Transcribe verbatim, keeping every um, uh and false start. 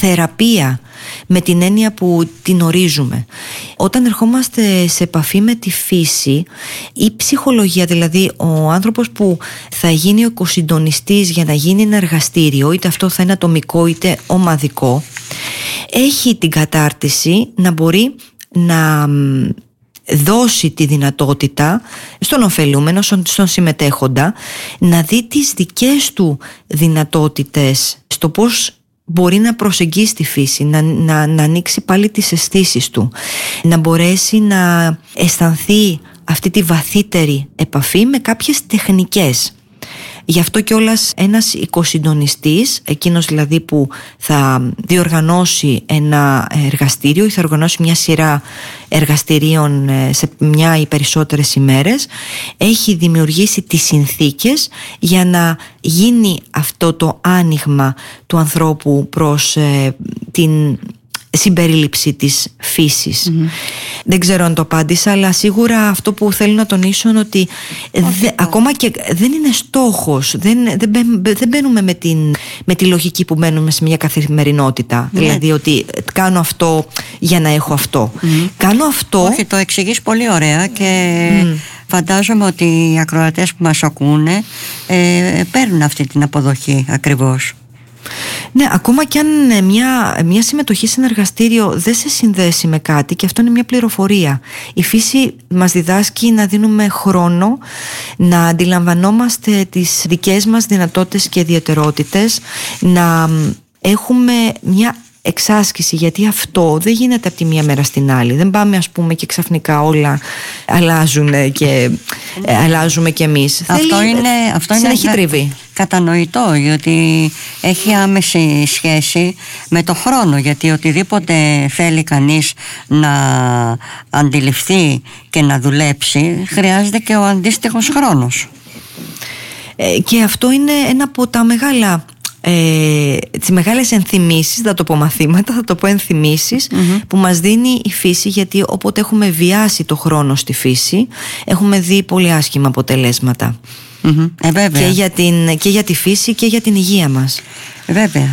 θεραπεία με την έννοια που την ορίζουμε. Όταν ερχόμαστε σε επαφή με τη φύση, η ψυχολογία, δηλαδή ο άνθρωπος που θα γίνει ο οικοσυντονιστής για να γίνει ένα εργαστήριο, είτε αυτό θα είναι ατομικό είτε ομαδικό, έχει την κατάρτιση να μπορεί να δώσει τη δυνατότητα στον ωφελούμενο, στον συμμετέχοντα, να δει τις δικές του δυνατότητες στο πώς μπορεί να προσεγγίσει τη φύση, να, να, να ανοίξει πάλι τις αισθήσεις του, να μπορέσει να αισθανθεί αυτή τη βαθύτερη επαφή με κάποιες τεχνικές. Γι' αυτό κιόλας ένας οικοσυντονιστής, εκείνος δηλαδή που θα διοργανώσει ένα εργαστήριο ή θα οργανώσει μια σειρά εργαστηρίων σε μια ή περισσότερες ημέρες, έχει δημιουργήσει τις συνθήκες για να γίνει αυτό το άνοιγμα του ανθρώπου προς ε, την συμπερίληψη της φύσης. Mm-hmm. Δεν ξέρω αν το απάντησα, αλλά σίγουρα αυτό που θέλω να τονίσω είναι ότι δε, ακόμα και δεν είναι στόχος, δεν, δεν, δεν μπαίνουμε με, την, με τη λογική που μπαίνουμε σε μια καθημερινότητα. Mm-hmm. Δηλαδή ότι κάνω αυτό για να έχω αυτό. Mm-hmm. Κάνω αυτό. Όχι, το εξηγείς πολύ ωραία και mm. φαντάζομαι ότι οι ακροατές που μας ακούνε ε, παίρνουν αυτή την αποδοχή ακριβώς. Ναι, ακόμα κι αν μια, μια συμμετοχή σε ένα εργαστήριο δεν σε συνδέσει με κάτι, και αυτό είναι μια πληροφορία. Η φύση μας διδάσκει να δίνουμε χρόνο, να αντιλαμβανόμαστε τις δικές μας δυνατότητες και ιδιαιτερότητες, να έχουμε μια εξάσκηση, γιατί αυτό δεν γίνεται από τη μία μέρα στην άλλη. Δεν πάμε ας πούμε και ξαφνικά όλα αλλάζουν και ε, αλλάζουμε κι εμείς. Αυτό Θέλει, είναι, αυτό συνεχή είναι τριβή. Κατανοητό, γιατί έχει άμεση σχέση με το χρόνο, γιατί οτιδήποτε θέλει κανείς να αντιληφθεί και να δουλέψει χρειάζεται και ο αντίστοιχος χρόνος. Ε, και αυτό είναι ένα από τα μεγάλα Ε, τις μεγάλες ενθυμίσεις, θα το πω μαθήματα, θα το πω ενθυμίσεις, mm-hmm. που μας δίνει η φύση, γιατί όποτε έχουμε βιάσει το χρόνο στη φύση έχουμε δει πολύ άσχημα αποτελέσματα. Mm-hmm. Ε, βέβαια. Και για την, και για τη φύση και για την υγεία μας. Βέβαια.